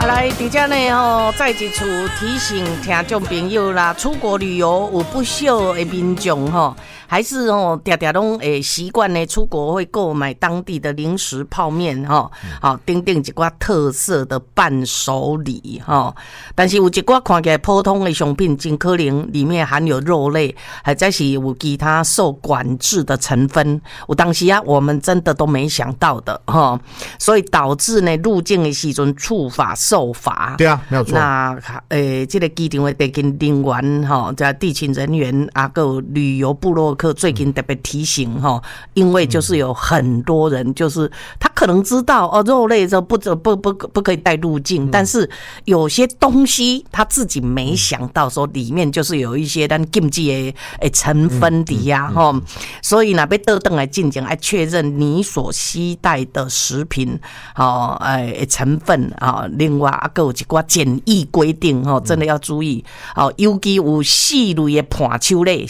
来，伫遮呢再一次提醒听众朋友啦，出国旅游有不少的民众还是常常拢会习惯呢，出国会购买当地的零食、泡面订一寡特色的伴手礼但是有一寡看起来普通的商品，真可能里面含有肉类，或者是有其他受管制的成分，有当时我们真的都没想到的所以导致呢入境的时阵触法受罚。 对啊，没有错。 那这个机场的地勤人员在地勤人员还有旅游部落客最近特别提醒因为就是有很多人就是他可能知道肉类就不可以带入境，但是有些东西他自己没想到说里面就是有一些咱禁忌的成分底下所以呢要倒转来进前要确认你所携带的食品成分另外还有一寡检疫规定真的要注意尤其有4类的盘手类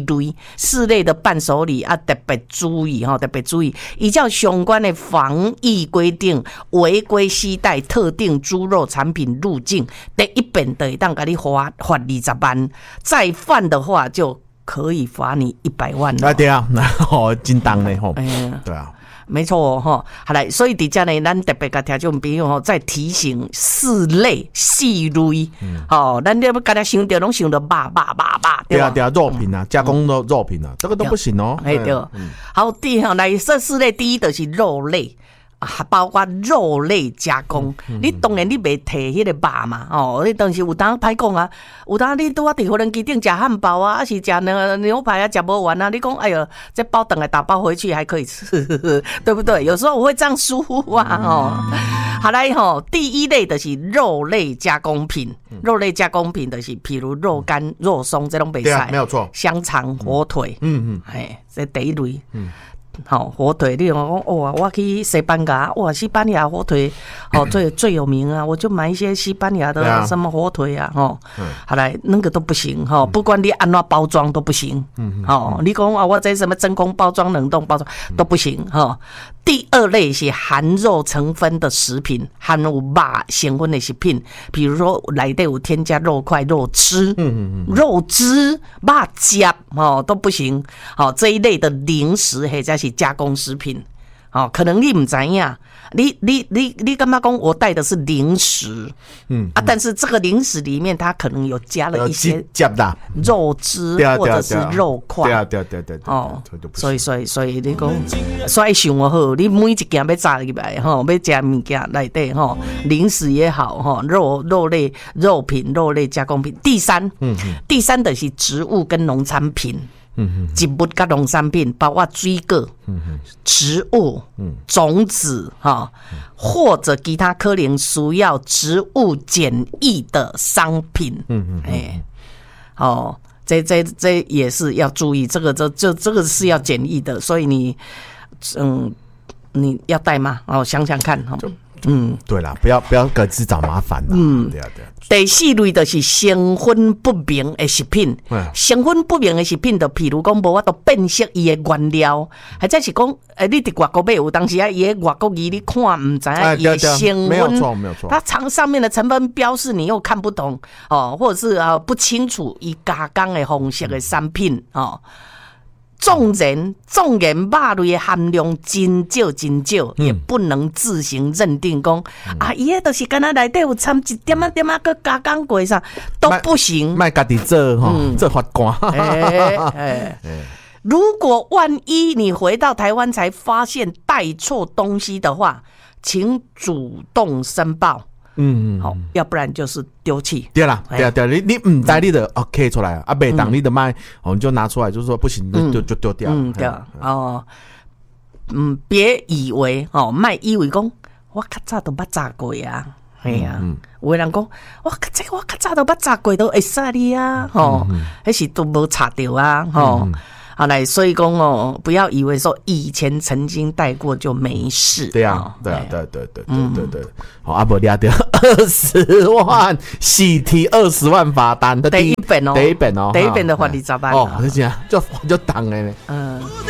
4类的伴手礼特别注意特别注意，依照相关的防疫规定，违规携带特定猪肉产品入境，第一遍就会当给你罚20万，再犯的话就可以罚你100万。 对啊，真重嘞对啊。 没错好来，所以伫遮呢，咱特别甲听众朋友再提醒4类咱要甲他想到拢想到肉对啊，肉品啊，加工的肉品啊，这个都不行对好，来这4类，第一就是肉类。包括肉类加工，你当然你袂摕迄个肉嘛，你当时有当歹讲啊，有当你拄伫无人机顶食汉堡啊，还是食牛排啊，食不完啊，你讲哎呦，这包等来打包回去还可以吃，对不对？有时候我会这样疏忽好来第一类就是肉类加工品，肉类加工品就是譬如肉干、肉松这种袂使， 没有错， 香肠、火腿，这第一类。火腿，你讲我去西班牙，西班牙火腿最有名啊，我就买一些西班牙的什么火腿啊好来那个都不行不管你按怎包装都不行你讲我这什么真空包装、冷冻包装都不行第二类是含肉成分的食品，含有肉成分的食品，比如说里面有添加肉块、肉汁、肉汁、肉汁都不行这一类的零食或者是加工食品可能你不知道你干嘛讲我带的是零食但是这个零食里面它可能有加了一些肉汁或者是肉块对所以你讲所以想好你每一件要炸起来要吃物件内底零食也好肉类肉品肉类加工品。第三就是植物跟农产品植物跟农产品，包括水果、植物、种子或者其他可能需要植物检疫的商品。这也是要注意，这个是要检疫的，所以你要带吗？想想看对啦，不要各自找麻烦啦。对啊。 第4类就是成分不明的食品，成分不明的食品就譬如讲无法度辨识伊的原料，或者是讲你伫外国买有当时伊的外国语你看唔知伊的成分， 没有错， 它上面的成分标示你又看不懂或者是不清楚伊加工的方式的产品纵然肉类的含量真少，也不能自行认定讲伊个就是敢若内底有掺一点仔个加工过啥都不行， 卖家己做做法官。 如果万一你回到台湾才发现带错东西的话，请主动申报。要不然就是丢弃。 对啦，你唔带你的K 出来袂当你的卖你就拿出来，就是说不行就丢掉。 对别以为卖以为讲我较早都捌炸过啊，有的人讲我较早都捌炸过都会使你啊，迄时都无查到啊，好来，所以讲不要以为说以前曾经带过就没事。 对啊，对，不抓到20万，喜提20万罚单的第一遍的罚20万就罚20万就当的呢。